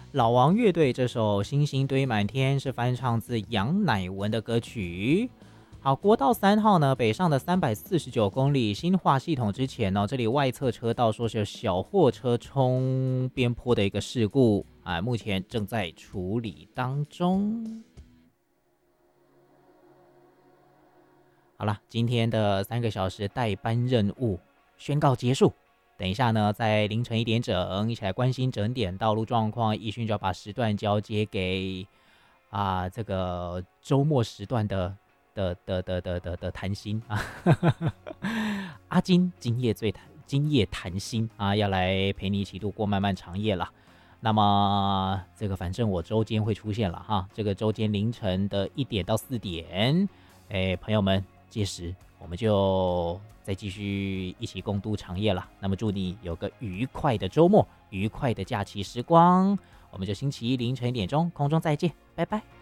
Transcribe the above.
老王乐队这首《星星堆满天》是翻唱自杨乃文的歌曲。好，国道3号呢，北上的349公里新化系统之前呢，这里外侧车道说是有小货车冲边坡的一个事故啊，目前正在处理当中。好了，今天的3个小时代班任务宣告结束。等一下呢，在凌晨1点整，一起来关心整点道路状况。奕迅就要把时段交接给这个周末时段的谈心啊，阿金今夜谈心啊，要来陪你一起度过漫漫长夜了。那么这个反正我周间会出现了哈，这个周间凌晨的1点到4点，朋友们，届时我们就再继续一起共度长夜了。那么祝你有个愉快的周末，愉快的假期时光。我们就星期一凌晨1点钟空中再见，拜拜。